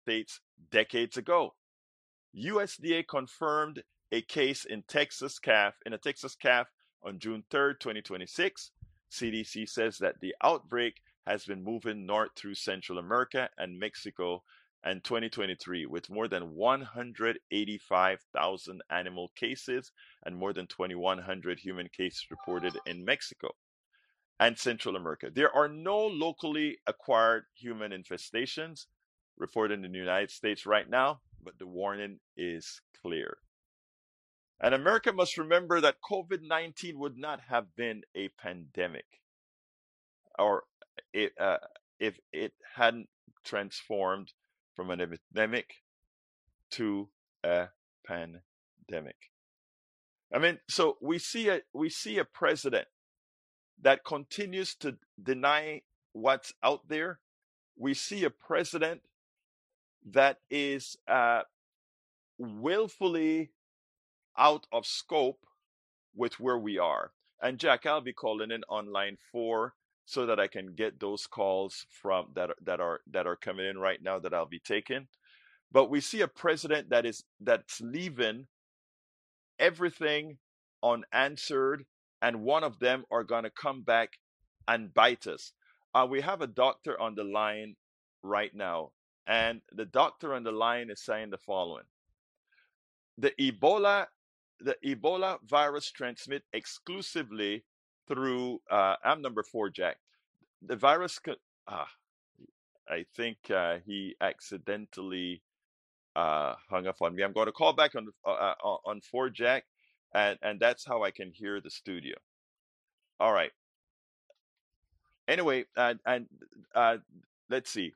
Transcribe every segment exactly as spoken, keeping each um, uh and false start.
States decades ago. U S D A confirmed a case in Texas calf in a Texas calf on June third, twenty twenty-six. C D C says that the outbreak has been moving north through Central America and Mexico and twenty twenty-three with more than one hundred eighty-five thousand animal cases and more than twenty-one hundred human cases reported in Mexico and Central America. There are no locally acquired human infestations reported in the United States right now, but the warning is clear. And America must remember that COVID nineteen would not have been a pandemic or it, uh, if it hadn't transformed from an epidemic to a pandemic. I mean, so we see a we see a president that continues to deny what's out there. We see a president that is uh, willfully out of scope with where we are. And Jack, I'll be calling in on line four so that I can get those calls from that that are that are coming in right now that I'll be taking. But we see a president that is that's leaving everything unanswered, and one of them are going to come back and bite us. Uh, we have a doctor on the line right now, and the doctor on the line is saying the following: the Ebola, the Ebola virus transmit exclusively through. Uh, I'm number four, Jack. The virus. Ah, I think uh, he accidentally uh, hung up on me. I'm going to call back on uh, uh, on four, Jack, and and that's how I can hear the studio. All right. Anyway, and and uh, let's see.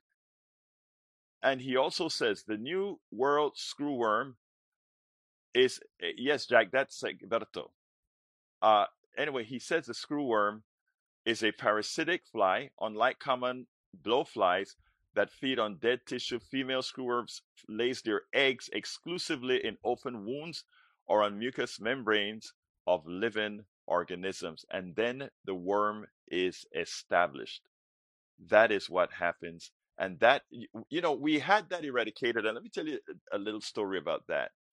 And he also says the new world screwworm is yes, Jack. That's Egberto. Uh, anyway, he says the screwworm is a parasitic fly, unlike common blowflies that feed on dead tissue. Female screwworms lays their eggs exclusively in open wounds or on mucous membranes of living organisms, and then the worm is established. That is what happens. And that, you know, we had that eradicated. And let me tell you a little story about that.